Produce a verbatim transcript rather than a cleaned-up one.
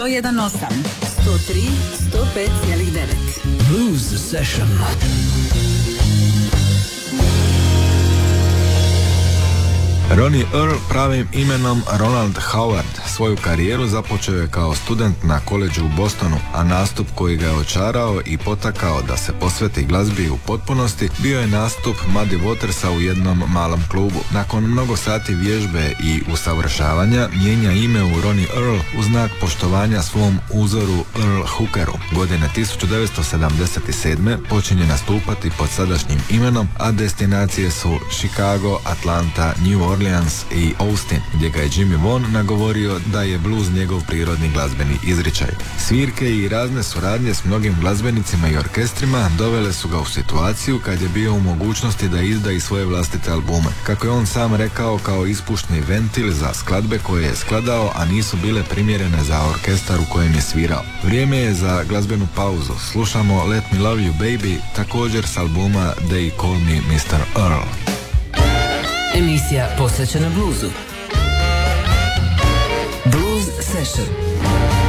jedan osam, sto tri, sto pet zarez devet. Blues Session. Ronnie Earl, pravim imenom Ronald Howard, svoju karijeru započeo je kao student na koledžu u Bostonu, a nastup koji ga je očarao i potakao da se posveti glazbi u potpunosti bio je nastup Muddy Watersa u jednom malom klubu. Nakon mnogo sati vježbe i usavršavanja mijenja ime u Ronnie Earl u znak poštovanja svom uzoru Earl Hookeru. Godine tisuću devetsto sedamdeset sedme počinje nastupati pod sadašnjim imenom, a destinacije su Chicago, Atlanta, New Orleans i Austin, gdje ga je Jimmy Vaughan nagovorio da je blues njegov prirodni glazbeni izričaj. Svirke i razne suradnje s mnogim glazbenicima i orkestrima dovele su ga u situaciju kad je bio u mogućnosti da izda i svoje vlastite albume. Kako je on sam rekao, kao ispušni ventil za skladbe koje je skladao, a nisu bile primjerene za orkestar u kojem je svirao. Vrijeme je za glazbenu pauzu. Slušamo Let Me Love You Baby, također s albuma They Call Me mister Earl. Emisija posvećena bluzu. Blues Session.